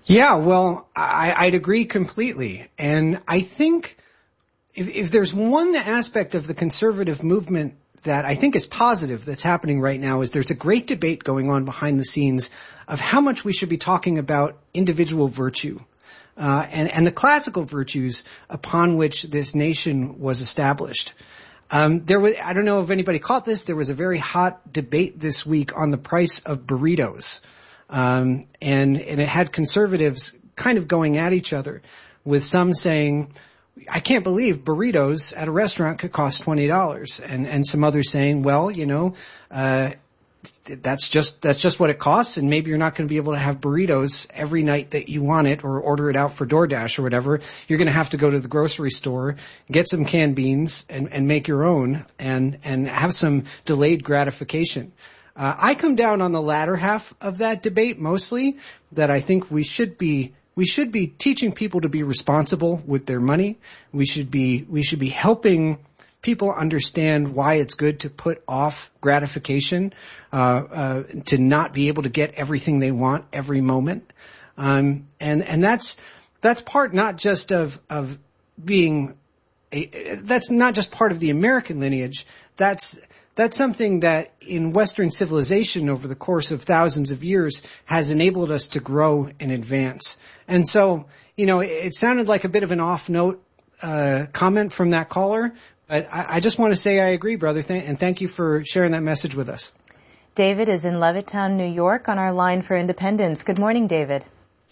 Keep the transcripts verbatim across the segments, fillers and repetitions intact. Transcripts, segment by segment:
Yeah, well, I, I'd agree completely. And I think if, if there's one aspect of the conservative movement that I think is positive that's happening right now is there's a great debate going on behind the scenes of how much we should be talking about individual virtue. Uh, and, and the classical virtues upon which this nation was established. Um, there was, I don't know if anybody caught this, there was a very hot debate this week on the price of burritos. Um, and, and it had conservatives kind of going at each other, with some saying, I can't believe burritos at a restaurant could cost twenty dollars. And, and some others saying, well, you know, uh, that's just, that's just what it costs. And maybe you're not going to be able to have burritos every night that you want it or order it out for DoorDash or whatever. You're going to have to go to the grocery store, get some canned beans and, and make your own and, and have some delayed gratification. Uh, I come down on the latter half of that debate mostly, that I think we should be we should be teaching people to be responsible with their money. We should be we should be helping people understand why it's good to put off gratification, uh, uh, to not be able to get everything they want every moment, um, and and that's that's part not just of of being a, that's not just part of the American lineage. That's That's something that in Western civilization over the course of thousands of years has enabled us to grow and advance. And so, you know, it, it sounded like a bit of an off-note uh, comment from that caller, but I, I just want to say I agree, brother, th- and thank you for sharing that message with us. David is in Levittown, New York, on our line for Independence. Good morning, David.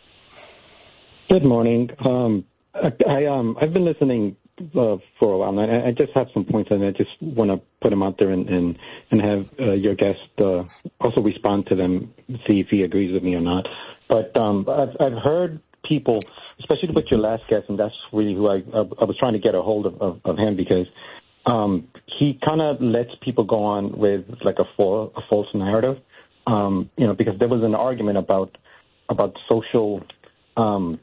Good morning. Um, I, I um, I've been listening Uh, for a while now. I, I just have some points, and I just want to put them out there and and, and have uh, your guest uh, also respond to them, see if he agrees with me or not. But um, I've, I've heard people, especially with your last guest, and that's really who I I, I was trying to get a hold of, of, of him because um, he kind of lets people go on with like a, full, a false narrative, um, you know, because there was an argument about about social um,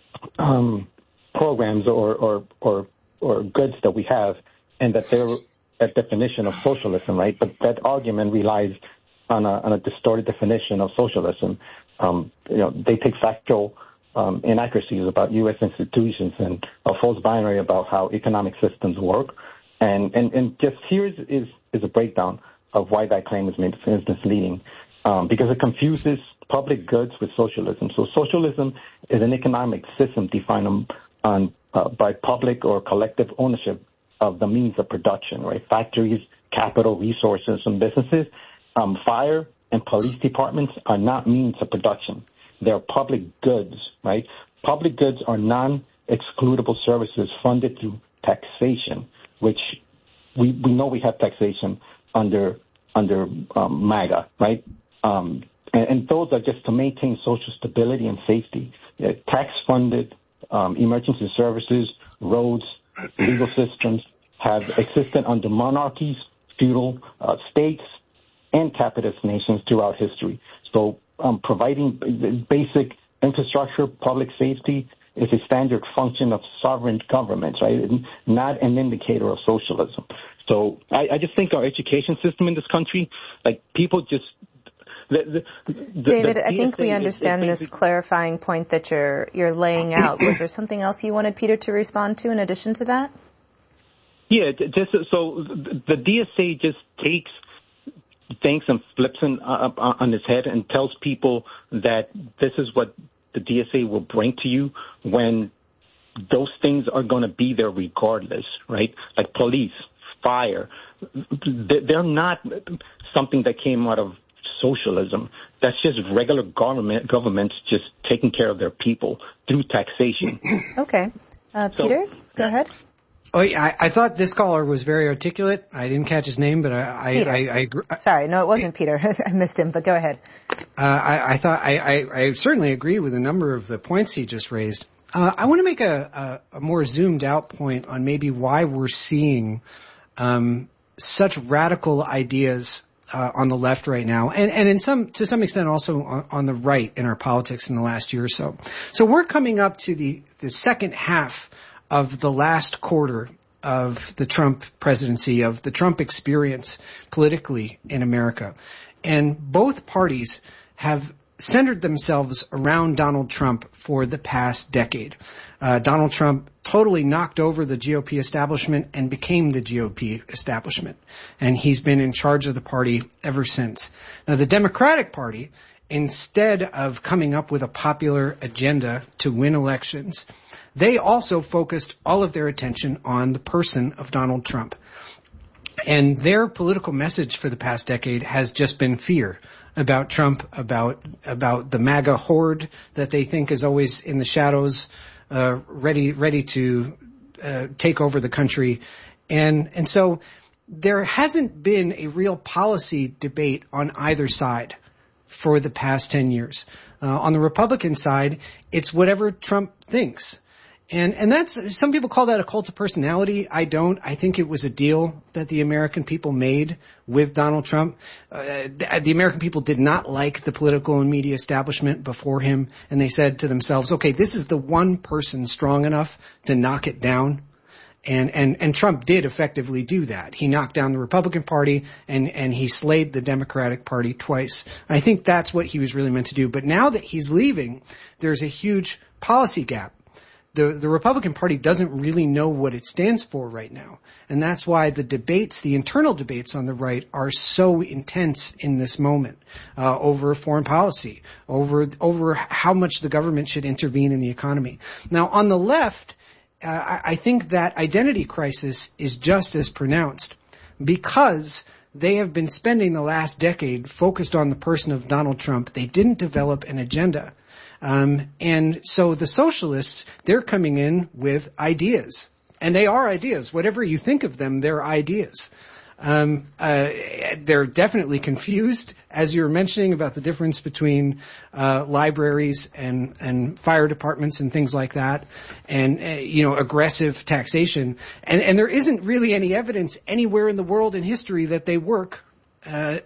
um, programs or or or or goods that we have, and that they're a definition of socialism, right? But that argument relies on a, on a distorted definition of socialism. Um, you know, they take factual um, inaccuracies about U S institutions and a false binary about how economic systems work. And, and, and just here is, is, is a breakdown of why that claim is, made, is misleading, um, because it confuses public goods with socialism. So socialism is an economic system defined on on uh, by public or collective ownership of the means of production, right? Factories, capital, resources, and businesses. Um, fire and police departments are not means of production. They're public goods, right? Public goods are non-excludable services funded through taxation, which we, we know we have taxation under under um, MAGA, right? Um, and, and those are just to maintain social stability and safety. Yeah, tax-funded Um, emergency services, roads, legal systems have existed under monarchies, feudal uh, states, and capitalist nations throughout history. So um, providing basic infrastructure, public safety is a standard function of sovereign governments, right? Not an indicator of socialism. So I, I just think our education system in this country, like people just The, the, the, David, the I think we understand this clarifying point that you're you're laying out. Was there something else you wanted Peter to respond to in addition to that? Yeah, just so the D S A just takes things and flips it on its head and tells people that this is what the D S A will bring to you when those things are going to be there regardless, right? Like police, fire, they're not something that came out of socialism. That's just regular government governments just taking care of their people through taxation. Okay. Uh, Peter, so, go ahead. Oh, yeah, I, I thought this caller was very articulate. I didn't catch his name, but I, I, Peter. I, I, I Sorry, no, it wasn't Peter. I missed him, but go ahead. Uh, I, I thought I, I, I certainly agree with a number of the points he just raised. Uh, I want to make a, a, a more zoomed out point on maybe why we're seeing um, such radical ideas Uh, on the left right now, and, and in some, to some extent also on, on the right in our politics in the last year or so. So we're coming up to the, the second half of the last quarter of the Trump presidency, of the Trump experience politically in America. And both parties have centered themselves around Donald Trump for the past decade. Uh, Donald Trump totally knocked over the G O P establishment and became the G O P establishment. And he's been in charge of the party ever since. Now, the Democratic Party, instead of coming up with a popular agenda to win elections, they also focused all of their attention on the person of Donald Trump. And their political message for the past decade has just been fear about Trump, about about the MAGA horde that they think is always in the shadows, uh, ready ready to uh, take over the country. And and so there hasn't been a real policy debate on either side for the past ten years. Uh, on the Republican side, it's whatever Trump thinks. And, and that's, some people call that a cult of personality. I don't. I think it was a deal that the American people made with Donald Trump. Uh, the, the American people did not like the political and media establishment before him. And they said to themselves, okay, this is the one person strong enough to knock it down. And, and, and Trump did effectively do that. He knocked down the Republican Party and, and he slayed the Democratic Party twice. I think that's what he was really meant to do. But now that he's leaving, there's a huge policy gap. The, the Republican Party doesn't really know what it stands for right now. And that's why the debates, the internal debates on the right are so intense in this moment, uh, over foreign policy, over, over how much the government should intervene in the economy. Now, on the left, uh, I, I think that identity crisis is just as pronounced because they have been spending the last decade focused on the person of Donald Trump. They didn't develop an agenda. Um, and so the socialists, they're coming in with ideas. And they are ideas. Whatever you think of them, they're ideas. Um, uh, they're definitely confused, as you were mentioning, about the difference between uh, libraries and, and fire departments and things like that, and, uh, you know, aggressive taxation. And, and there isn't really any evidence anywhere in the world in history that they work. Uh,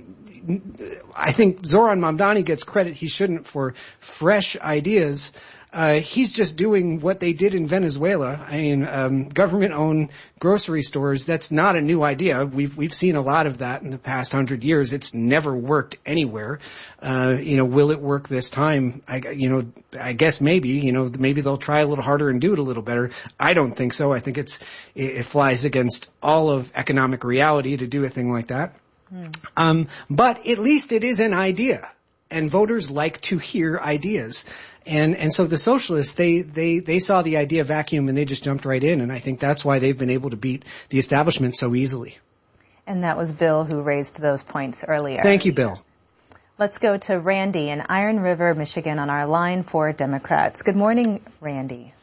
I think Zoran Mamdani gets credit he shouldn't for fresh ideas. Uh, he's just doing what they did in Venezuela. I mean, um, government-owned grocery stores, that's not a new idea. We've, we've seen a lot of that in the past hundred years. It's never worked anywhere. Uh, you know, will it work this time? I, you know, I guess maybe, you know, maybe they'll try a little harder and do it a little better. I don't think so. I think it's, it, it flies against all of economic reality to do a thing like that. Hmm. Um, but at least it is an idea. And voters like to hear ideas. And, and so the socialists, they, they, they saw the idea vacuum and they just jumped right in. And I think that's why they've been able to beat the establishment so easily. And that was Bill who raised those points earlier. Thank you, Bill. Let's go to Randy in Iron River, Michigan on our line for Democrats. Good morning, Randy.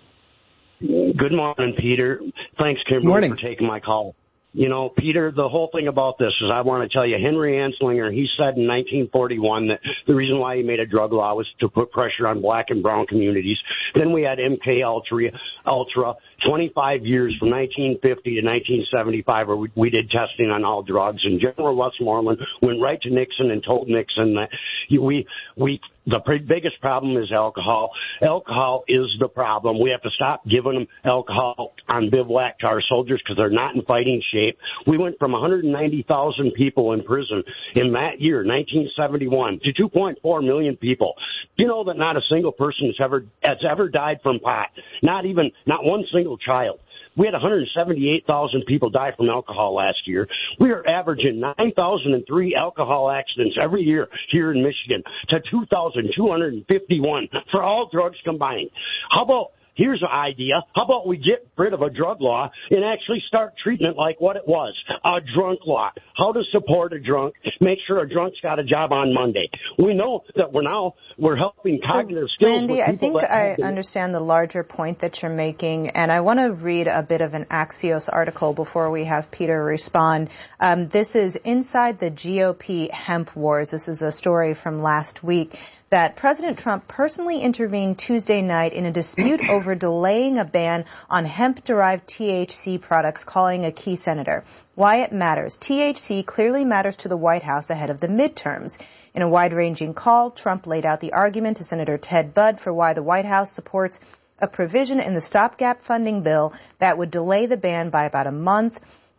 Good morning, Peter. Thanks, Kimberly, for taking my call. You know, Peter, the whole thing about this is I want to tell you, Henry Anslinger, he said in nineteen forty-one that the reason why he made a drug law was to put pressure on black and brown communities. Then we had M K Ultra, Ultra twenty-five years from nineteen fifty to nineteen seventy-five where we, we did testing on all drugs. And General Westmoreland went right to Nixon and told Nixon that we, we, the biggest problem is alcohol. Alcohol is the problem. We have to stop giving them alcohol on bivouac to our soldiers because they're not in fighting shape. We went from one hundred ninety thousand people in prison in that year, nineteen seventy-one, to two point four million people. You know that not a single person has ever has ever died from pot. Not even, not one single child. We had one hundred seventy-eight thousand people die from alcohol last year. We are averaging nine thousand three alcohol accidents every year here in Michigan to two thousand two hundred fifty-one for all drugs combined. How about, here's an idea, how about we get rid of a drug law and actually start treating it like what it was, a drunk law. How to support a drunk, make sure a drunk's got a job on Monday. We know that we're now, we're helping cognitive so, skills. Randy, I think I understand the larger point that you're making, and I want to read a bit of an Axios article before we have Peter respond. Um, this is Inside the G O P Hemp Wars. This is a story from last week, that President Trump personally intervened Tuesday night in a dispute over delaying a ban on hemp-derived T H C products, calling a key senator. Why it matters. T H C clearly matters to the White House ahead of the midterms. In a wide-ranging call, Trump laid out the argument to Senator Ted Budd for why the White House supports a provision in the stopgap funding bill that would delay the ban by about a month.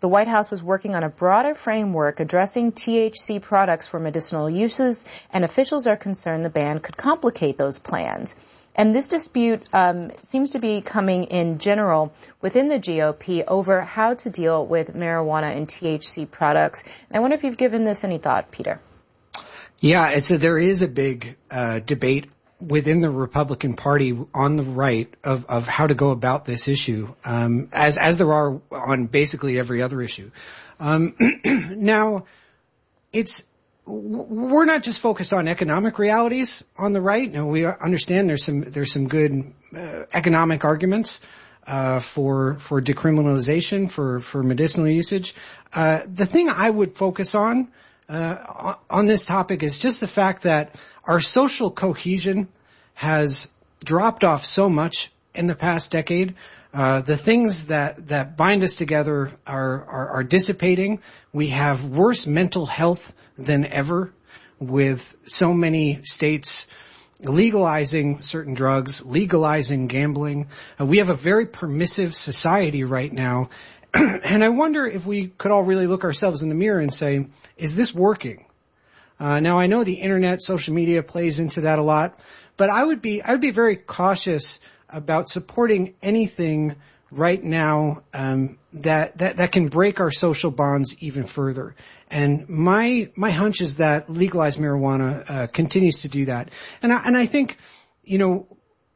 the White House was working on a broader framework addressing T H C products for medicinal uses, and officials are concerned the ban could complicate those plans. And this dispute um, seems to be coming in general within the G O P over how to deal with marijuana and T H C products. And I wonder if you've given this any thought, Peter. Yeah, it's a, there is a big uh, debate within the Republican Party on the right of, of how to go about this issue, um, as as there are on basically every other issue. Um, now, it's we're not just focused on economic realities on the right. No, we understand there's some there's some good uh, economic arguments uh, for for decriminalization for for medicinal usage. Uh, the thing I would focus on. Uh, on this topic is just the fact that our social cohesion has dropped off so much in the past decade. Uh, the things that, that bind us together are, are, are dissipating. We have worse mental health than ever with so many states legalizing certain drugs, legalizing gambling. Uh, we have a very permissive society right now. And I wonder if we could all really look ourselves in the mirror and say, is this working? Uh, now I know the internet, social media plays into that a lot, but I would be, I would be very cautious about supporting anything right now, um, that, that, that can break our social bonds even further. And my, my hunch is that legalized marijuana, uh, continues to do that. And I, and I think, you know,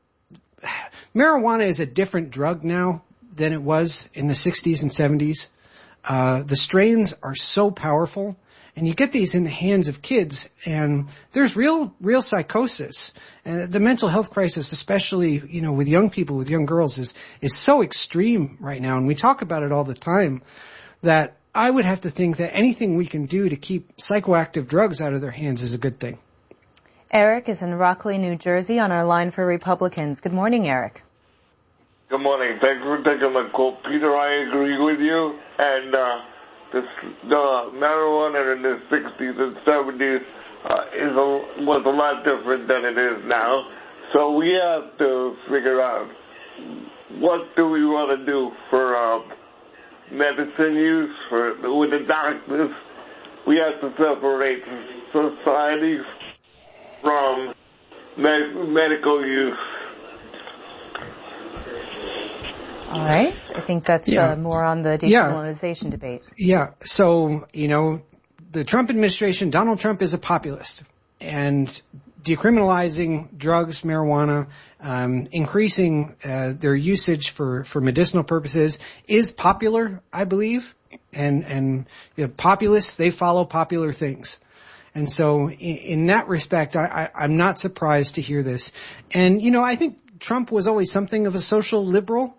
marijuana is a different drug now than it was in the sixties and seventies. Uh, the strains are so powerful, and you get these in the hands of kids, and there's real, real psychosis. And the mental health crisis, especially, you know, with young people, with young girls, is, is so extreme right now. And we talk about it all the time that I would have to think that anything we can do to keep psychoactive drugs out of their hands is a good thing. Eric is in Rockledge, New Jersey on our line for Republicans. Good morning, Eric. Good morning. Thanks for taking my call. Peter, I agree with you. And uh, this, the marijuana in the sixties and seventies uh, is a, was a lot different than it is now. So we have to figure out what do we want to do for uh, medicine use, for with the doctors. We have to separate society from med- medical use. All right. I think that's yeah. uh, more on the decriminalization yeah. debate. Yeah. So, you know, the Trump administration, Donald Trump is a populist. And decriminalizing drugs, marijuana, um, increasing uh, their usage for, for medicinal purposes is popular, I believe. And, and you know, populists, they follow popular things. And so in, in that respect, I, I, I'm not surprised to hear this. And, you know, I think Trump was always something of a social liberal.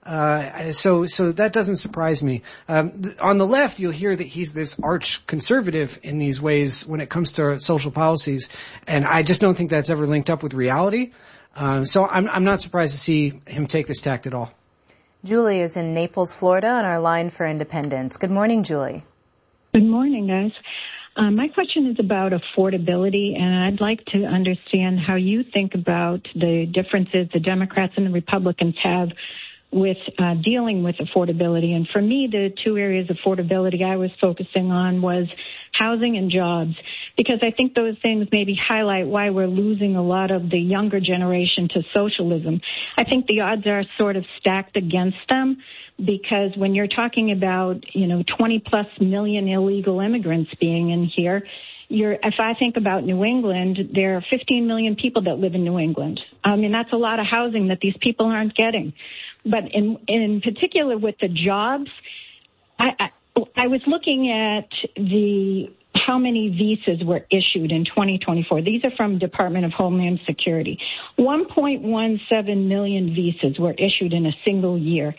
Uh, so, so that doesn't surprise me. Um, th- on the left, you'll hear that he's this arch conservative in these ways when it comes to social policies. And I just don't think that's ever linked up with reality. Uh, so I'm, I'm not surprised to see him take this tact at all. Julie is in Naples, Florida on our line for Independence. Good morning, Julie. Good morning, guys. Um, my question is about affordability, and I'd like to understand how you think about the differences the Democrats and the Republicans have with uh, dealing with affordability. And for me, the two areas of affordability I was focusing on was housing and jobs, because I think those things maybe highlight why we're losing a lot of the younger generation to socialism. I think the odds are sort of stacked against them, because when you're talking about, you know, twenty plus million illegal immigrants being in here, You're, if I think about New England, there are fifteen million people that live in New England. I mean, that's a lot of housing that these people aren't getting. But in, in particular with the jobs, I, I, I was looking at the how many visas were issued in twenty twenty-four. These are from Department of Homeland Security. one point one seven million visas were issued in a single year.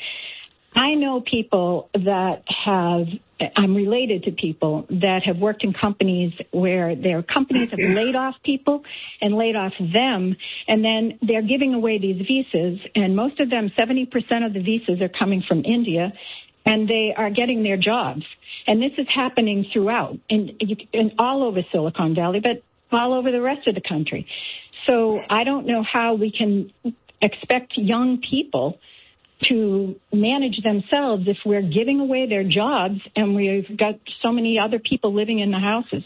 I know people that have, I'm related to people that have worked in companies where their companies have laid off people and laid off them, and then they're giving away these visas, and most of them, seventy percent of the visas are coming from India, and they are getting their jobs. And this is happening throughout, in, in all over Silicon Valley, but all over the rest of the country. So I don't know how we can expect young people to manage themselves if we're giving away their jobs and we've got so many other people living in the houses?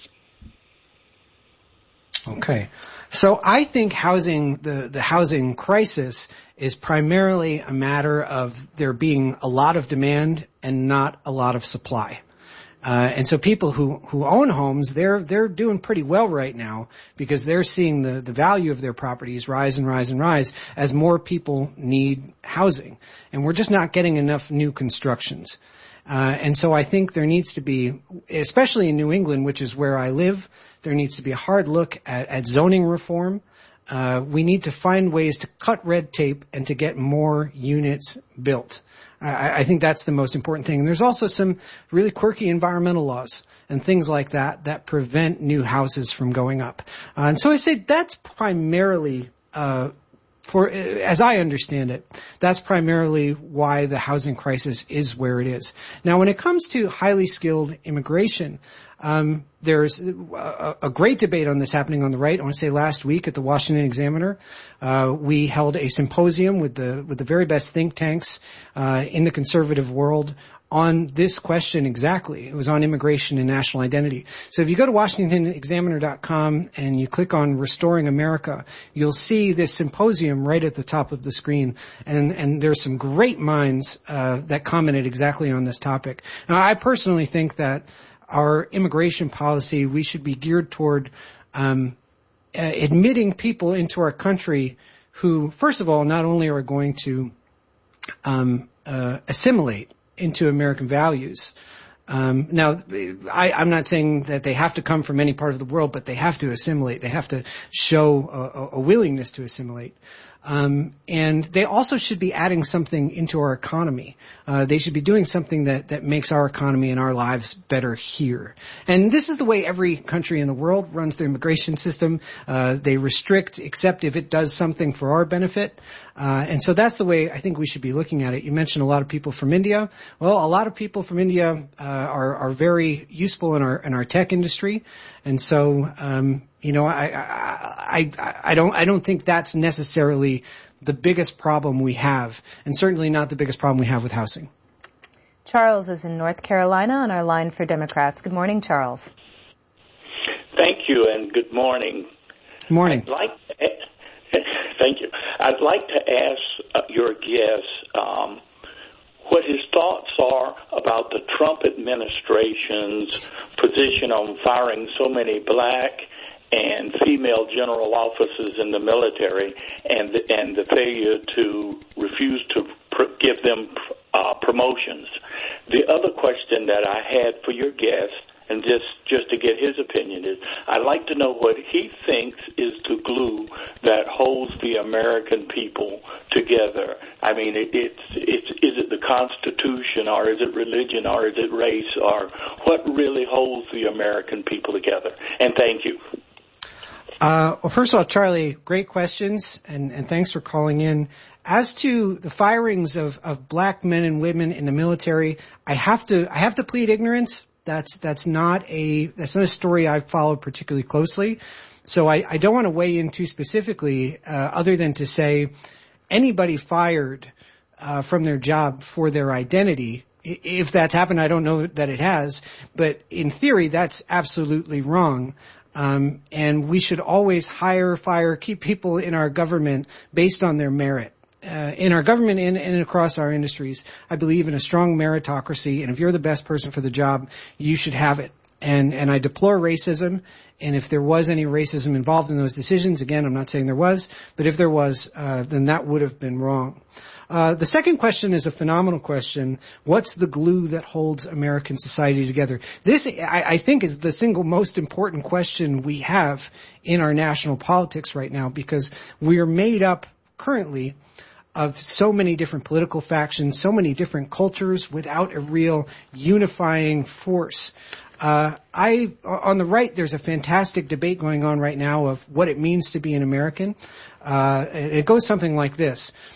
Okay. So I think housing, the, the housing crisis is primarily a matter of there being a lot of demand and not a lot of supply. Uh, and so people who, who own homes, they're, they're doing pretty well right now because they're seeing the, the value of their properties rise and rise and rise as more people need housing. And we're just not getting enough new constructions. Uh, and so I think there needs to be, especially in New England, which is where I live, there needs to be a hard look at, at zoning reform. Uh, we need to find ways to cut red tape and to get more units built. I, I think that's the most important thing. And there's also some really quirky environmental laws and things like that that prevent new houses from going up. Uh, and so I say that's primarily, uh, for, as I understand it, that's primarily why the housing crisis is where it is. Now, when it comes to highly skilled immigration, um, there's a, a great debate on this happening on the right. I want to say last week at the Washington Examiner, uh, we held a symposium with the with the very best think tanks uh, in the conservative world on this question exactly. It was on immigration and national identity. So if you go to Washington Examiner dot com and you click on Restoring America, you'll see this symposium right at the top of the screen. And, and there's some great minds uh, that commented exactly on this topic. Now, I personally think that our immigration policy, we should be geared toward um, uh, admitting people into our country who, first of all, not only are going to um, uh, assimilate into American values. Um, now, I, I'm not saying that they have to come from any part of the world, but they have to assimilate. They have to show a, a willingness to assimilate. Um, and they also should be adding something into our economy. Uh, they should be doing something that, that makes our economy and our lives better here. And this is the way every country in the world runs their immigration system. Uh, they restrict, except if it does something for our benefit. Uh, and so that's the way I think we should be looking at it. You mentioned a lot of people from India. Well, a lot of people from India, uh, are, are very useful in our, in our tech industry. And so, um, you know, I, I, I, I don't, I don't think that's necessarily the biggest problem we have, and certainly not the biggest problem we have with housing. Charles is in North Carolina on our line for Democrats. Good morning, Charles. Thank you, and good morning. Good morning. I'd like to, thank you. I'd like to ask uh, your guest um, what his thoughts are about the Trump administration's position on firing so many black and female general officers in the military, and the, and the failure to refuse to pr- give them uh, promotions. The other question that I had for your guest, and just, just to get his opinion, is I'd like to know what he thinks is the glue that holds the American people together. I mean, it, it's, it's, is it the Constitution, or is it religion, or is it race, or what really holds the American people together? And thank you. Uh, well, first of all, Charlie, great questions, and, and thanks for calling in. As to the firings of, of black men and women in the military, I have to, I have to plead ignorance. That's, that's not a, that's not a story I've followed particularly closely. So I, I don't want to weigh in too specifically, uh, other than to say anybody fired, uh, from their job for their identity, if that's happened, I don't know that it has, but in theory, that's absolutely wrong. Um, and we should always hire, fire, keep people in our government based on their merit. Uh, in our government and, and across our industries, I believe in a strong meritocracy, and if you're the best person for the job, you should have it. And, and I deplore racism, and if there was any racism involved in those decisions, again, I'm not saying there was, but if there was, uh, then that would have been wrong. Uh, the second question is a phenomenal question. What's the glue that holds American society together? This, I, I think, is the single most important question we have in our national politics right now, because we are made up currently of so many different political factions, so many different cultures without a real unifying force. Uh, I, on the right, there's a fantastic debate going on right now of what it means to be an American. Uh, it goes something like this.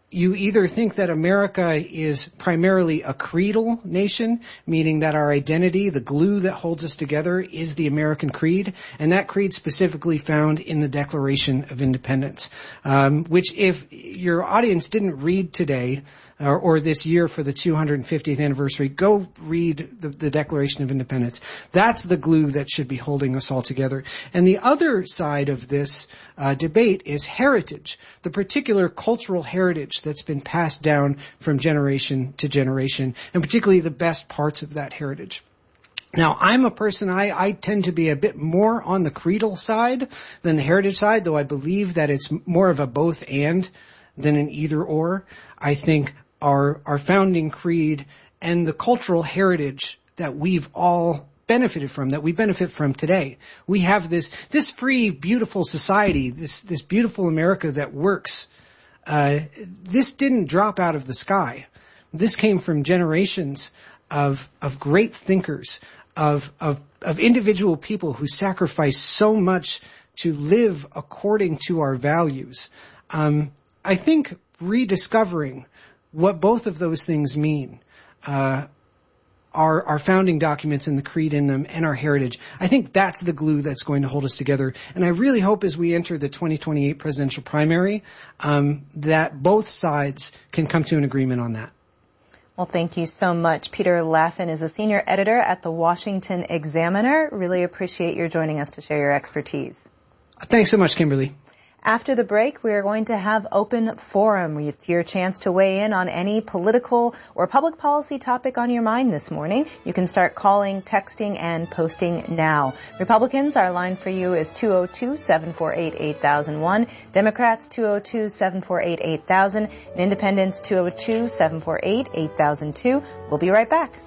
you either think that America is primarily a creedal nation, meaning that our identity, the glue that holds us together, is the American creed, and that creed specifically found in the Declaration of Independence, um, which if your audience didn't read today or, or this year for the two hundred fiftieth anniversary, go read the, the Declaration of Independence. That's the glue that should be holding us all together. And the other side of this uh, debate is heritage, the particular cultural heritage that's been passed down from generation to generation, and particularly the best parts of that heritage. Now, I'm a person, I, I tend to be a bit more on the creedal side than the heritage side, though I believe that it's more of a both and than an either or. I think our, our founding creed and the cultural heritage that we've all benefited from, that we benefit from today. We have this, this free, beautiful society, this, this beautiful America that works. Uh, this didn't drop out of the sky. This came from generations of, of great thinkers, of, of, of individual people who sacrificed so much to live according to our values. Um, I think rediscovering what both of those things mean, uh, Our, our founding documents and the creed in them and our heritage, I think that's the glue that's going to hold us together. And I really hope as we enter the twenty twenty-eight presidential primary, um, that both sides can come to an agreement on that. Well, thank you so much. Peter Laffin is a senior editor at the Washington Examiner. Really appreciate your joining us to share your expertise. Thanks so much, Kimberly. After the break, we are going to have open forum. It's your chance to weigh in on any political or public policy topic on your mind this morning. You can start calling, texting, and posting now. Republicans, our line for you is two oh two, seven four eight, eight thousand one. Democrats, two oh two, seven four eight, eight thousand. And Independents, two oh two, seven four eight, eight thousand two. We'll be right back.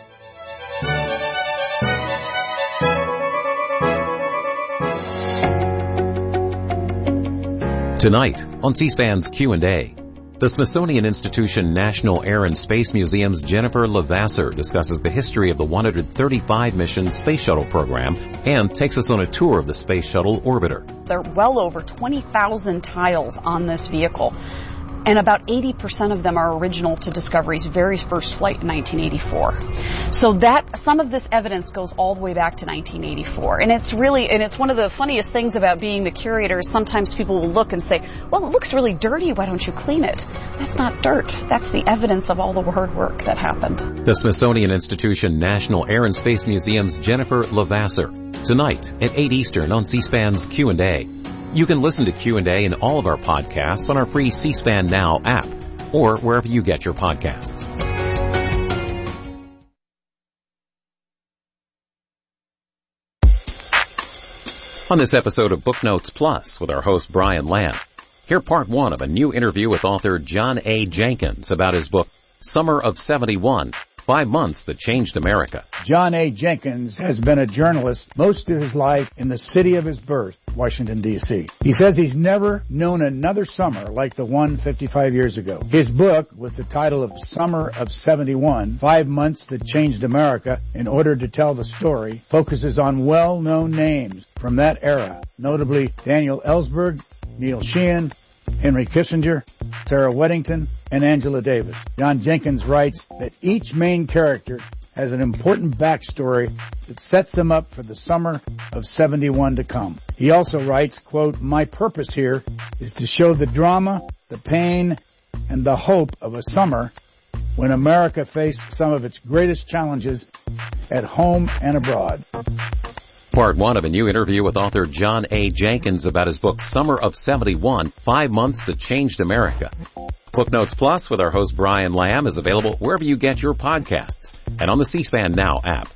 Tonight on C-SPAN's Q and A, the Smithsonian Institution National Air and Space Museum's Jennifer Levasseur discusses the history of the one hundred thirty-five mission Space Shuttle program and takes us on a tour of the Space Shuttle orbiter. There are well over twenty thousand tiles on this vehicle, and about eighty percent of them are original to Discovery's very first flight in nineteen eighty-four. So that, some of this evidence goes all the way back to nineteen eighty-four. And it's really, and it's one of the funniest things about being the curator is sometimes people will look and say, well, it looks really dirty, why don't you clean it? That's not dirt. That's the evidence of all the hard work that happened. The Smithsonian Institution National Air and Space Museum's Jennifer Levasseur, tonight at eight Eastern on C-SPAN's Q and A. You can listen to Q and A and all of our podcasts on our free C-SPAN Now app or wherever you get your podcasts. On this episode of Book Notes Plus with our host Brian Lamb, hear part one of a new interview with author John A. Jenkins about his book Summer of seventy-one, Five Months That Changed America. John A. Jenkins has been a journalist most of his life in the city of his birth, Washington, D C He says he's never known another summer like the one fifty-five years ago. His book, with the title of Summer of seventy-one, Five Months That Changed America, in order to tell the story, focuses on well-known names from that era, notably Daniel Ellsberg, Neil Sheehan, Henry Kissinger, Sarah Weddington, and Angela Davis. John Jenkins writes that each main character has an important backstory that sets them up for the summer of seventy-one to come. He also writes, quote, "My purpose here is to show the drama, the pain, and the hope of a summer when America faced some of its greatest challenges at home and abroad." Part one of a new interview with author John A. Jenkins about his book Summer of seventy-one, Five Months That Changed America. Book Notes Plus with our host Brian Lamb is available wherever you get your podcasts and on the C-SPAN Now app.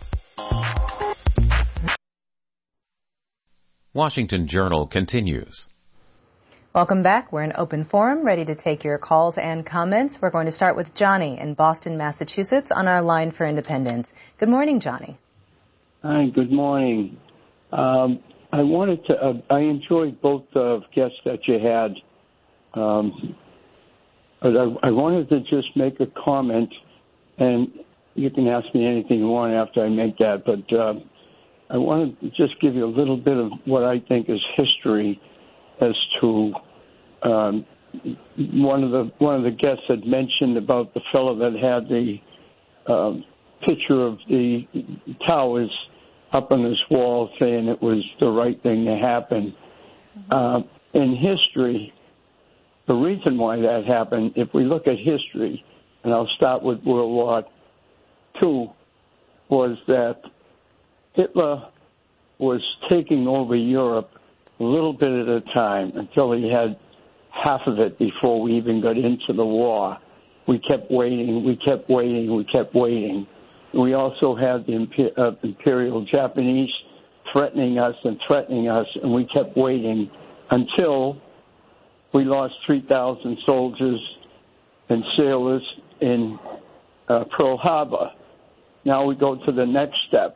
Washington Journal continues. Welcome back. We're in open forum, ready to take your calls and comments. We're going to start with Johnny in Boston, Massachusetts, on our line for Independence. Good morning, Johnny. Hi, good morning. Um, I wanted to, uh, I enjoyed both uh, guests that you had. Um, but I, I wanted to just make a comment, and you can ask me anything you want after I make that, but uh, I wanted to just give you a little bit of what I think is history as to um, one of the one of the guests had mentioned about the fellow that had the um, picture of the towers up on his wall, saying it was the right thing to happen. Mm-hmm. Uh, in history, the reason why that happened, if we look at history, and I'll start with World War Two, was that Hitler was taking over Europe a little bit at a time until he had half of it before we even got into the war. We kept waiting, we kept waiting, we kept waiting. We also had the Imper- uh, Imperial Japanese threatening us and threatening us, and we kept waiting until we lost three thousand soldiers and sailors in uh, Pearl Harbor. Now we go to the next step.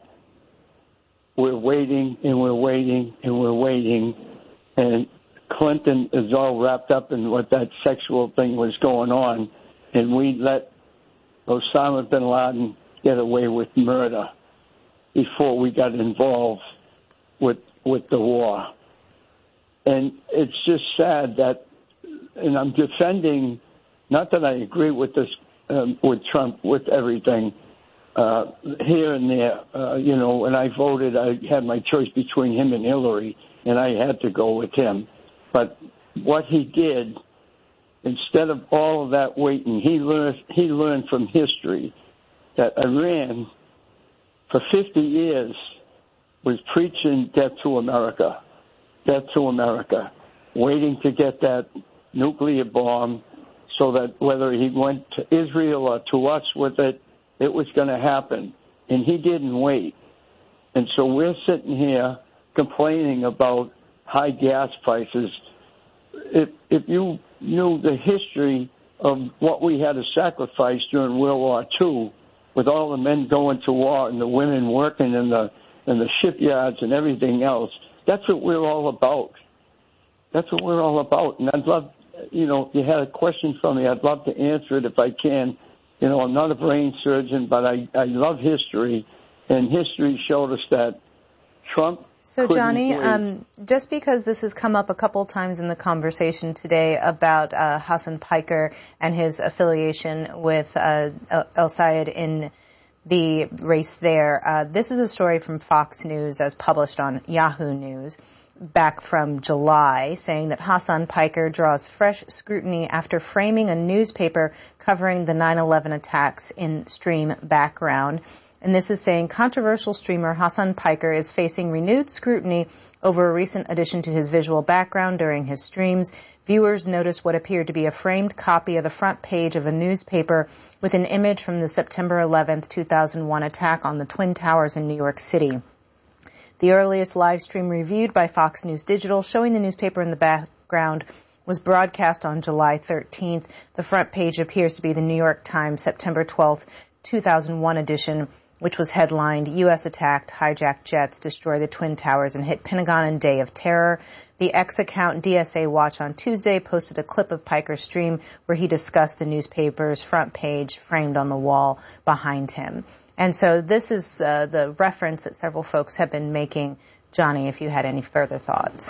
We're waiting and we're waiting and we're waiting, and Clinton is all wrapped up in what that sexual thing was going on, and we let Osama bin Laden get away with murder before we got involved with with the war. And it's just sad that, and I'm defending, not that I agree with this, um, with Trump, with everything, uh, here and there. Uh, you know, when I voted, I had my choice between him and Hillary, and I had to go with him. But what he did, instead of all of that waiting, he learned, he learned from history that Iran, for fifty years, was preaching death to America, death to America, waiting to get that nuclear bomb so that whether he went to Israel or to us with it, it was going to happen. And he didn't wait. And so we're sitting here complaining about high gas prices. If, if you knew the history of what we had to sacrifice during World War Two, with all the men going to war and the women working in the in the shipyards and everything else, that's what we're all about. That's what we're all about. And I'd love, you know, if you had a question for me, I'd love to answer it if I can. You know, I'm not a brain surgeon, but I, I love history, and history showed us that Trump. So, Johnny, um, just because this has come up a couple times in the conversation today about uh, Hassan Piker and his affiliation with uh, El Sayed in the race there, uh, this is a story from Fox News as published on Yahoo News back from July, saying that Hassan Piker draws fresh scrutiny after framing a newspaper covering the nine eleven attacks in stream background. And this is saying controversial streamer Hassan Piker is facing renewed scrutiny over a recent addition to his visual background during his streams. Viewers noticed what appeared to be a framed copy of the front page of a newspaper with an image from the September eleventh, two thousand one attack on the Twin Towers in New York City. The earliest live stream reviewed by Fox News Digital showing the newspaper in the background was broadcast on July thirteenth. The front page appears to be the New York Times September twelfth, two thousand one edition, which was headlined, U S attacked, hijacked jets, destroy the Twin Towers, and hit Pentagon in Day of Terror. The X account D S A Watch on Tuesday posted a clip of Piker's stream where he discussed the newspaper's front page framed on the wall behind him. And so this is uh, the reference that several folks have been making. Johnny, if you had any further thoughts.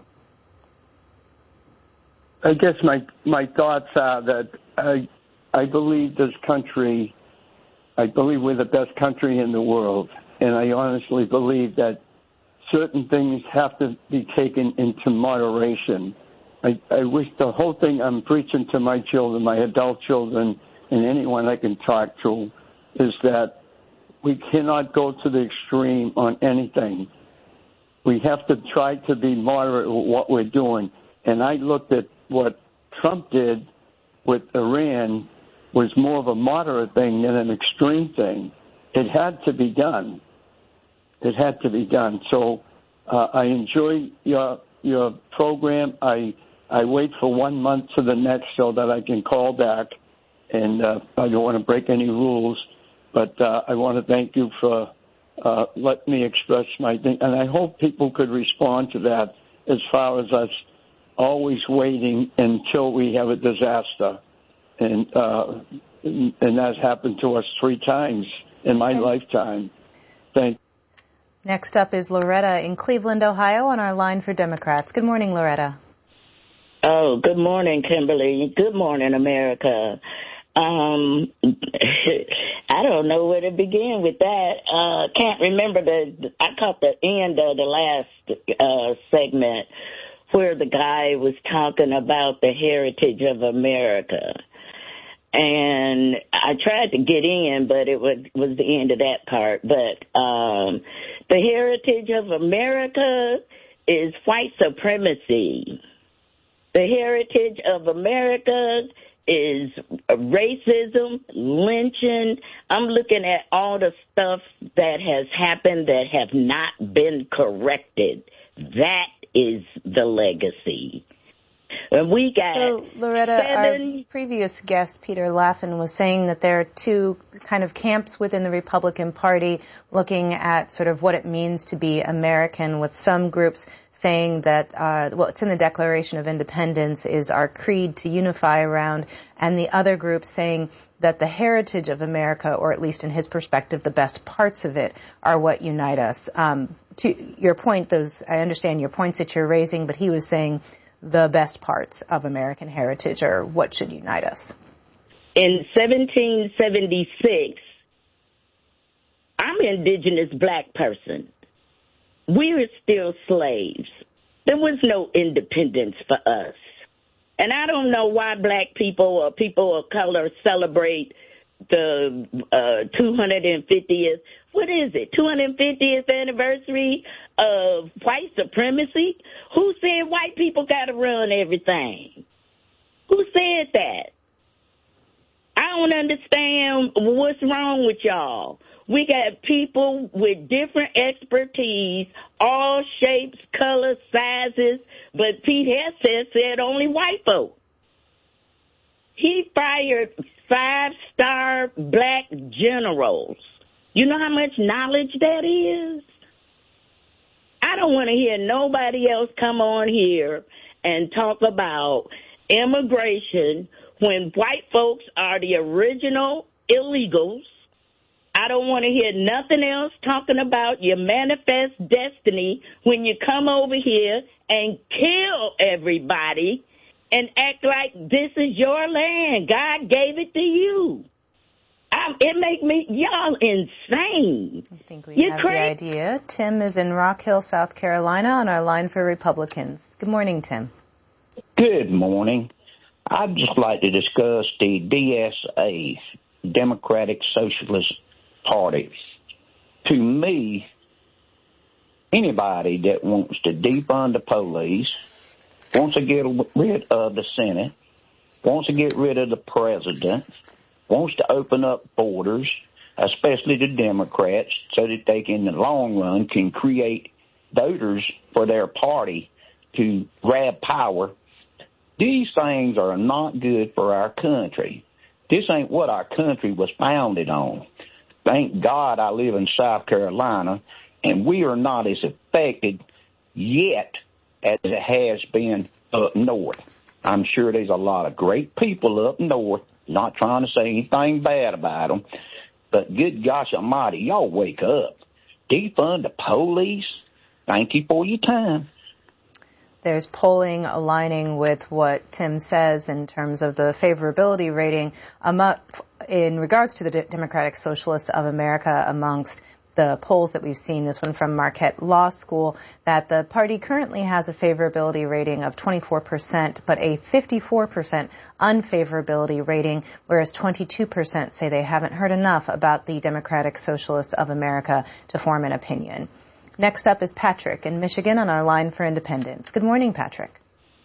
I guess my my thoughts are that I I believe this country, I believe we're the best country in the world, and I honestly believe that certain things have to be taken into moderation. I, I wish the whole thing I'm preaching to my children, my adult children, and anyone I can talk to, is that we cannot go to the extreme on anything. We have to try to be moderate with what we're doing. And I looked at what Trump did with Iran was more of a moderate thing than an extreme thing. It had to be done. It had to be done. So uh, I enjoy your your program. I I wait for one month to the next so that I can call back, and uh, I don't want to break any rules. But uh, I want to thank you for uh, letting me express my thing, and I hope people could respond to that as far as us always waiting until we have a disaster, and uh, and that's happened to us three times in my okay. lifetime. Thank you. Next up is Loretta in Cleveland, Ohio, on our line for Democrats. Good morning, Loretta. Oh, good morning, Kimberly. Good morning, America. Um, I don't know where to begin with that. Uh, can't remember the, I caught the end of the last uh, segment where the guy was talking about the heritage of America. And I tried to get in, but it was, was the end of that part. But um, the heritage of America is white supremacy. The heritage of America is racism, lynching. I'm looking at all the stuff that has happened that have not been corrected. That is the legacy. And we got so, Loretta, seven... our previous guest, Peter Laffin, was saying that there are two kind of camps within the Republican Party looking at sort of what it means to be American, with some groups saying that, uh, well, it's in the Declaration of Independence, is our creed to unify around, and the other group saying that the heritage of America, or at least in his perspective, the best parts of it, are what unite us. Um, to your point, those, I understand your points that you're raising, but he was saying the best parts of American heritage are what should unite us. In seventeen seventy-six, I'm an indigenous black person. We were still slaves. There was no independence for us. And I don't know why black people or people of color celebrate the uh, two hundred fiftieth, what is it, two hundred fiftieth anniversary of white supremacy? Who said white people got to run everything? Who said that? I don't understand what's wrong with y'all. We got people with different expertise, all shapes, colors, sizes, but Pete Hegseth said only white folk. He fired five-star black generals. You know how much knowledge that is? I don't want to hear nobody else come on here and talk about immigration when white folks are the original illegals. I don't want to hear nothing else talking about your manifest destiny when you come over here and kill everybody and act like this is your land. God gave it to you. Um, it make me, y'all insane. I think we You're have crazy. the idea. Tim is in Rock Hill, South Carolina, on our line for Republicans. Good morning, Tim. Good morning. I'd just like to discuss the D S A, Democratic Socialist Party. To me, anybody that wants to defund the police, wants to get rid of the Senate, wants to get rid of the president, wants to open up borders, especially the Democrats, so that they can, in the long run, can create voters for their party to grab power. These things are not good for our country. This ain't what our country was founded on. Thank God I live in South Carolina, and we are not as affected yet as it has been up north. I'm sure there's a lot of great people up north, not trying to say anything bad about them, but good gosh almighty, y'all wake up. Defund the police. Thank you for your time. There's polling aligning with what Tim says in terms of the favorability rating um, in regards to the Democratic Socialists of America amongst the polls that we've seen, this one from Marquette Law School, that the party currently has a favorability rating of twenty-four percent, but a fifty-four percent unfavorability rating, whereas twenty-two percent say they haven't heard enough about the Democratic Socialists of America to form an opinion. Next up is Patrick in Michigan on our line for Independence. Good morning, Patrick.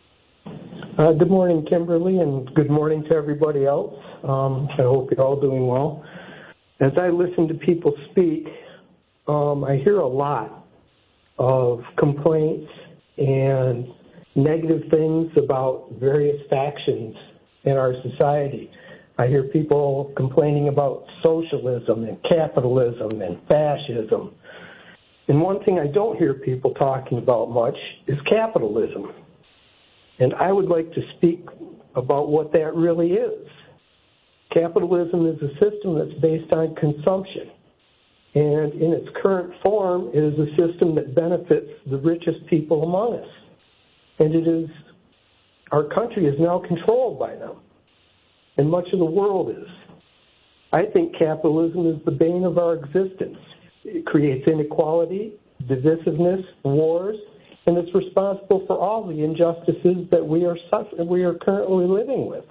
Uh, good morning, Kimberly, and good morning to everybody else. Um, I hope you're all doing well. As I listen to people speak, um, I hear a lot of complaints and negative things about various factions in our society. I hear people complaining about socialism and capitalism and fascism. And one thing I don't hear people talking about much is capitalism. And I would like to speak about what that really is. Capitalism is a system that's based on consumption. And in its current form, it is a system that benefits the richest people among us. And it is our country is now controlled by them, and much of the world is. I think capitalism is the bane of our existence. It creates inequality, divisiveness, wars, and it's responsible for all the injustices that we are suffering, we are currently living with.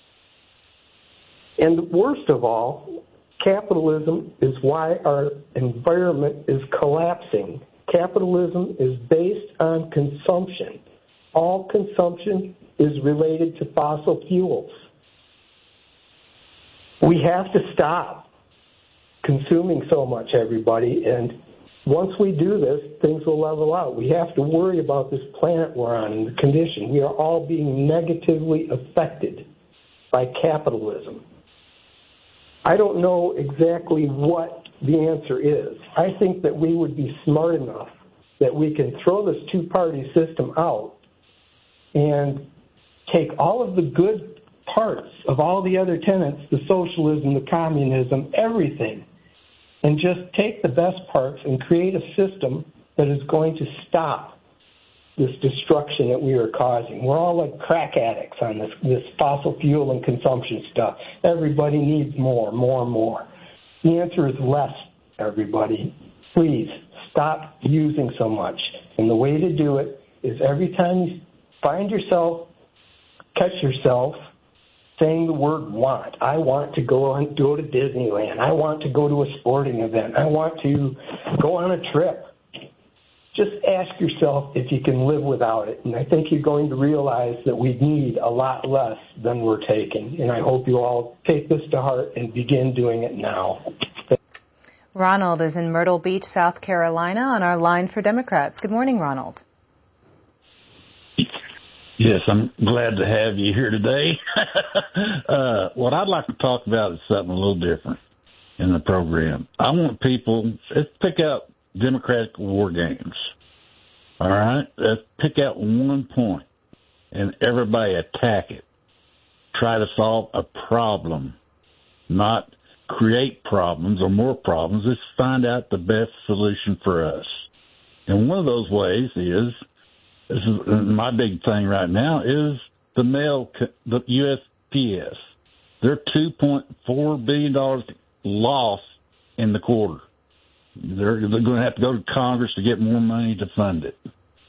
And worst of all, capitalism is why our environment is collapsing. Capitalism is based on consumption. All consumption is related to fossil fuels. We have to stop consuming so much, everybody, and once we do this, things will level out. We have to worry about this planet we're on and the condition. We are all being negatively affected by capitalism. I don't know exactly what the answer is. I think that we would be smart enough that we can throw this two-party system out and take all of the good parts of all the other tenets, the socialism, the communism, everything, and just take the best parts and create a system that is going to stop this destruction that we are causing. We're all like crack addicts on this, this fossil fuel and consumption stuff. Everybody needs more, more, more. The answer is less, everybody. Please stop using so much. And the way to do it is every time you find yourself, catch yourself, saying the word want. I want to go on, go to Disneyland. I want to go to a sporting event. I want to go on a trip. Just ask yourself if you can live without it. And I think you're going to realize that we need a lot less than we're taking. And I hope you all take this to heart and begin doing it now. Ronald is in Myrtle Beach, South Carolina, on our line for Democrats. Good morning, Ronald. Yes, I'm glad to have you here today. uh, what I'd like to talk about is something a little different in the program. I want people, let's pick out Democratic war games. All right? Let's pick out one point and everybody attack it. Try to solve a problem, not create problems or more problems. Let's find out the best solution for us. And one of those ways is, this is my big thing right now, is the mail, the U S P S. They're two point four billion dollars loss in the quarter. They're, they're going to have to go to Congress to get more money to fund it.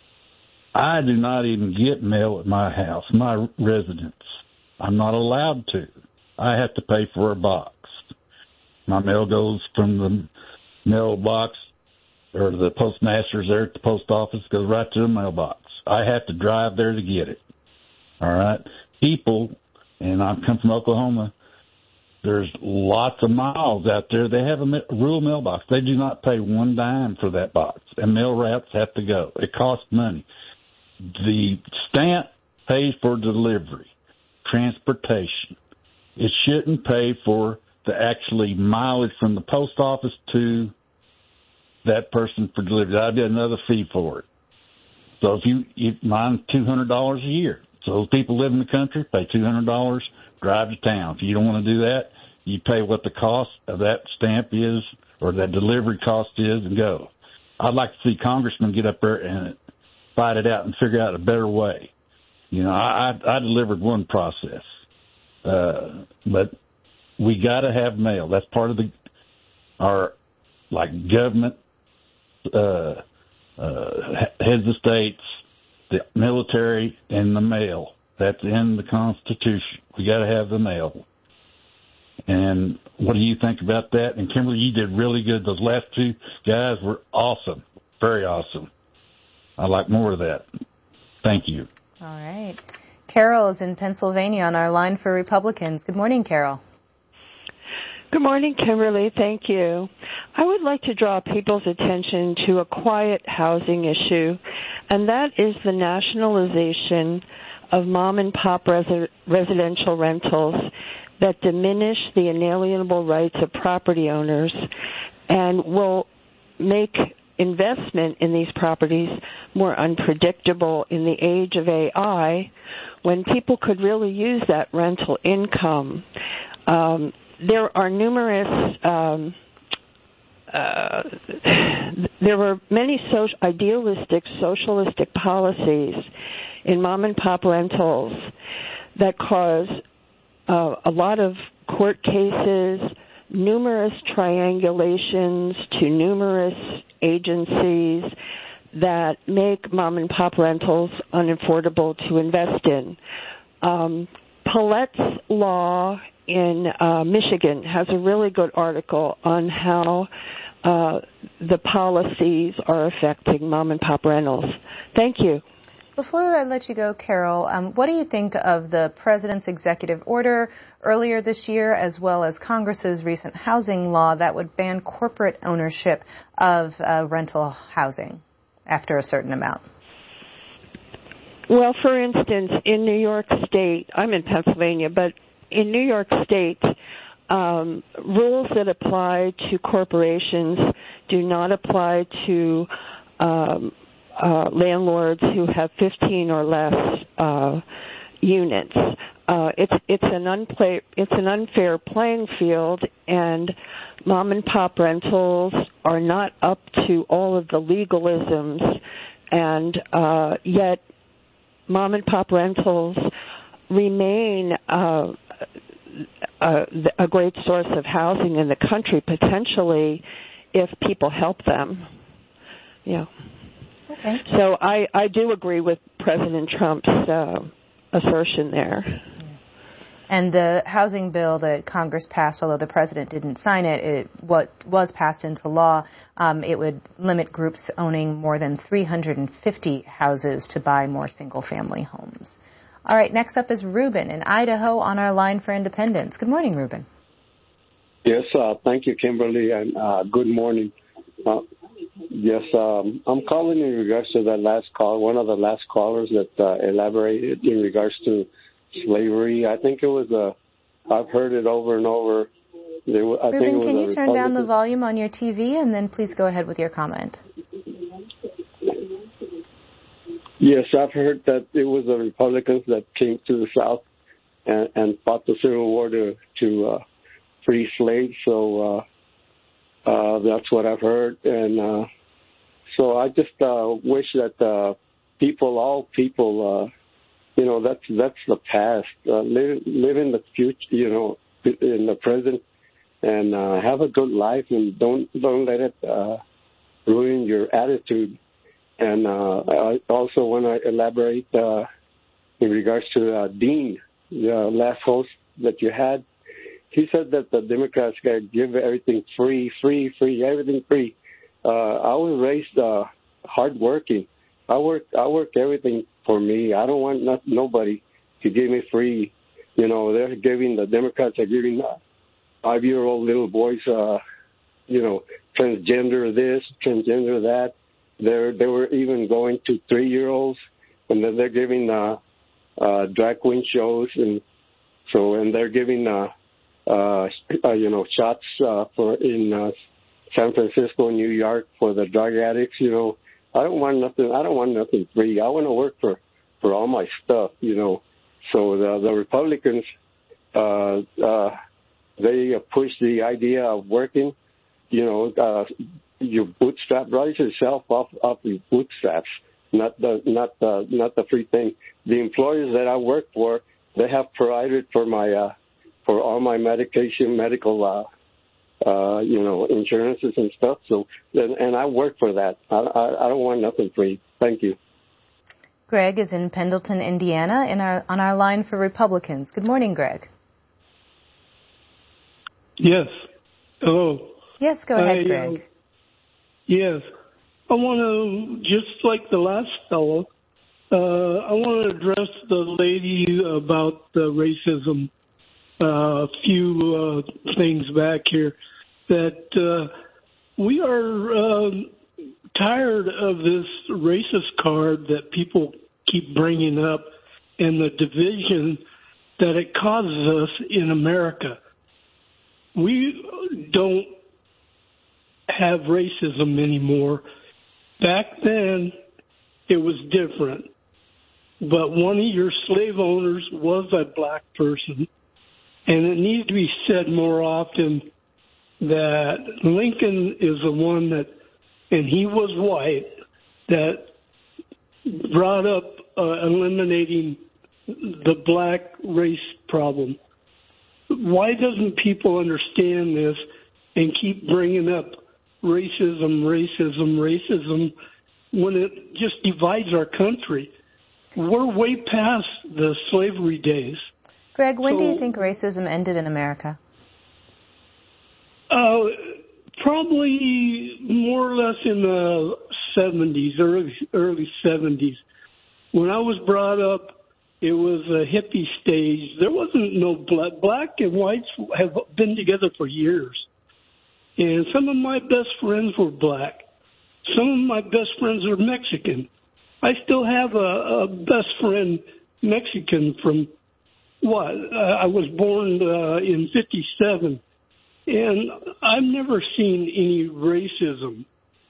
I do not even get mail at my house, my residence. I'm not allowed to. I have to pay for a box. My mail goes from the mailbox, or the postmaster's there at the post office, goes right to the mailbox. I have to drive there to get it. All right? People, and I come from Oklahoma, there's lots of miles out there. They have a rural mailbox. They do not pay one dime for that box, and mail routes have to go. It costs money. The stamp pays for delivery, transportation. It shouldn't pay for the actually mileage from the post office to that person for delivery. That'd be another fee for it. So if you, you mine's two hundred dollars a year. So those people live in the country, pay two hundred dollars, drive to town. If you don't want to do that, you pay what the cost of that stamp is or that delivery cost is and go. I'd like to see congressmen get up there and fight it out and figure out a better way. You know, I, I, I delivered one process, uh, but we got to have mail. That's part of the our like government. Uh, Uh, heads of states, the military, and the mail. That's in the Constitution. We got to have the mail. And what do you think about that? And Kimberly, you did really good. Those last two guys were awesome, very awesome. I like more of that. Thank you. All right. Carol is in Pennsylvania on our line for Republicans. Good morning, Carol. Good morning, Kimberly. Thank you. I would like to draw people's attention to a quiet housing issue, and that is the nationalization of mom-and-pop resi- residential rentals that diminish the inalienable rights of property owners and will make investment in these properties more unpredictable in the age of A I, when people could really use that rental income. Um, there are numerous, um, uh, there were many social, idealistic, socialistic policies in mom and pop rentals that cause uh, a lot of court cases, numerous triangulations to numerous agencies that make mom and pop rentals unaffordable to invest in. Um, Paulette's Law in uh, Michigan has a really good article on how uh, the policies are affecting mom and pop rentals. Thank you. Before I let you go, Carol, um, what do you think of the President's executive order earlier this year, as well as Congress's recent housing law that would ban corporate ownership of uh, rental housing after a certain amount? Well, for instance, in New York State, I'm in Pennsylvania, but in New York State, um, rules that apply to corporations do not apply to um, uh, landlords who have fifteen or less uh, units. Uh, it's it's an unplay, it's an unfair playing field, and mom and pop rentals are not up to all of the legalisms, and uh, yet mom and pop rentals remain uh, a, a great source of housing in the country, potentially, if people help them. Yeah. Okay. So I, I do agree with President Trump's uh, assertion there. Yes. And the housing bill that Congress passed, although the president didn't sign it, it what was passed into law, um, it would limit groups owning more than three hundred fifty houses to buy more single-family homes. All right, next up is Ruben in Idaho on our line for independence. Good morning, Ruben. Yes, uh, thank you, Kimberly, and uh, good morning. Uh, yes, um, I'm calling in regards to that last call, one of the last callers that uh, elaborated in regards to slavery. I think it was a, I've heard it over and over. There, I Ruben, think it was can you a turn down the Republican- volume on your T V, and then please go ahead with your comment. Yes, I've heard that it was the Republicans that came to the South and, and fought the Civil War to, to uh, free slaves. So uh, uh, that's what I've heard. And uh, so I just uh, wish that uh, people, all people, uh, you know, that's that's the past. Uh, live, live in the future, you know, in the present, and uh, have a good life, and don't don't let it uh, ruin your attitude. And uh, I also want to elaborate uh, in regards to uh, Dean, the last host that you had. He said that the Democrats got to give everything free, free, free, everything free. Uh, I was raised uh, hardworking. I work, I work everything for me. I don't want not, nobody to give me free. You know, they're giving, the Democrats are giving uh, five-year-old little boys, uh, you know, transgender this, transgender that. They're, they were even going to three-year-olds, and then they're giving uh, uh, drag queen shows, and so and they're giving uh, uh, uh, you know shots uh, for in uh, San Francisco and New York for the drug addicts. You know, I don't want nothing. I don't want nothing free. I want to work for, for all my stuff. You know, so the the Republicans uh, uh, they push the idea of working. You know. Uh, You bootstrap, rise yourself off off your bootstraps, not the not the not the free thing. The employers that I work for, they have provided for my uh, for all my medication, medical, uh, uh, you know, insurances and stuff. So, and, and I work for that. I, I I don't want nothing free. Thank you. Greg is in Pendleton, Indiana, in our on our line for Republicans. Good morning, Greg. Yes. Hello. Yes, go ahead, I, Greg. Uh, Yes. I want to, just like the last fellow, uh, I want to address the lady about the racism, uh, a few uh, things back here, that uh, we are uh, tired of this racist card that people keep bringing up and the division that it causes us in America. We don't have racism anymore. Back then, it was different. But one of your slave owners was a black person, and it needs to be said more often that Lincoln is the one that, and he was white, that brought up uh, eliminating the black race problem. Why doesn't people understand this and keep bringing up racism, racism, racism when it just divides our country? We're way past the slavery days. Greg, when so, do you think racism ended in America? Uh, probably more or less in the seventies, early, early seventies. When I was brought up, it was a hippie stage. There wasn't no black. Black and whites have been together for years. And some of my best friends were black. Some of my best friends are Mexican. I still have a, a best friend Mexican from what? Uh, I was born uh, in fifty-seven. And I've never seen any racism.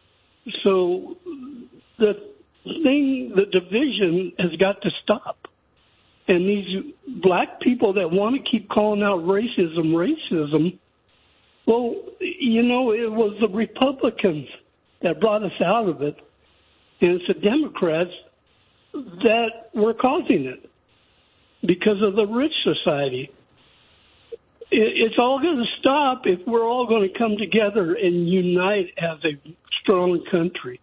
So the thing, the division has got to stop. And these black people that want to keep calling out racism, racism, well, you know, it was the Republicans that brought us out of it. And it's the Democrats that were causing it because of the rich society. It's all going to stop if we're all going to come together and unite as a strong country.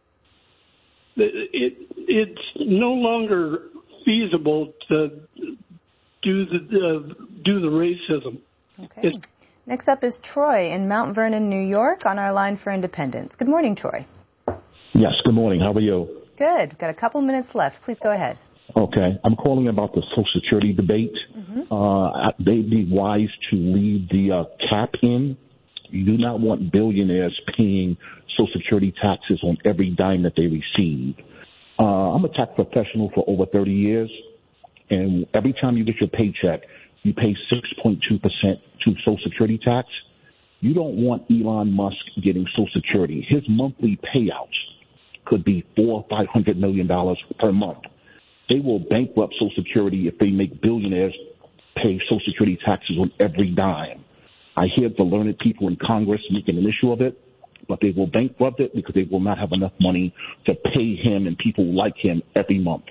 It, it's no longer feasible to do the uh, do the racism. Okay. It's, Next up is Troy in Mount Vernon, New York, on our line for Independence. Good morning, Troy. Yes, good morning. How are you? Good. Got a couple minutes left. Please go ahead. Okay. I'm calling about the Social Security debate. Mm-hmm. Uh, they'd be wise to leave the uh, cap in. You do not want billionaires paying Social Security taxes on every dime that they receive. Uh, I'm a tax professional for over thirty years, and every time you get your paycheck, you pay six point two percent to Social Security tax. You don't want Elon Musk getting Social Security. His monthly payouts could be four or five hundred million dollars per month. They will bankrupt Social Security if they make billionaires pay Social Security taxes on every dime. I hear the learned people in Congress making an issue of it, but they will bankrupt it because they will not have enough money to pay him and people like him every month.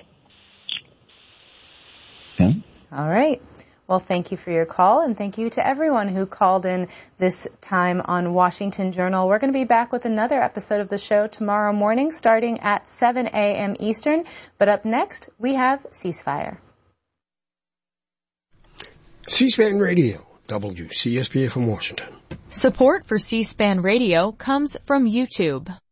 Okay? All right. Well, thank you for your call, and thank you to everyone who called in this time on Washington Journal. We're going to be back with another episode of the show tomorrow morning, starting at seven a.m. Eastern. But up next, we have Ceasefire. C-SPAN Radio, W C S P from Washington. Support for C-SPAN Radio comes from YouTube.